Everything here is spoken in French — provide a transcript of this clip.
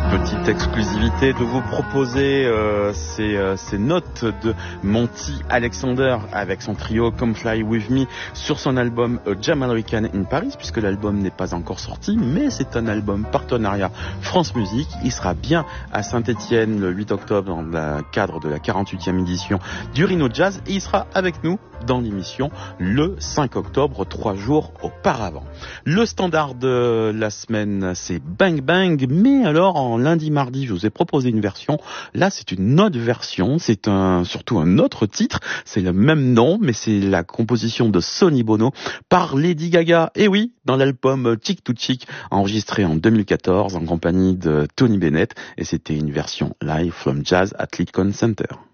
Petite exclusivité de vous proposer ces notes de Monty Alexander avec son trio Come Fly With Me sur son album Jam American in Paris, puisque l'album n'est pas encore sorti, mais c'est un album partenariat France Musique. Il sera bien à Saint-Étienne le 8 octobre dans le cadre de la 48e édition du Rhino Jazz, et il sera avec nous dans l'émission le 5 octobre, 3 jours auparavant. Le standard de la semaine, c'est Bang Bang, mais alors en lundi, mardi, je vous ai proposé une version. Là, c'est une autre version, c'est surtout un autre titre, c'est le même nom, mais c'est la composition de Sonny Bono par Lady Gaga. Et oui, dans l'album Chick to Chick, enregistré en 2014 en compagnie de Tony Bennett, et c'était une version live from Jazz at Lincoln Center.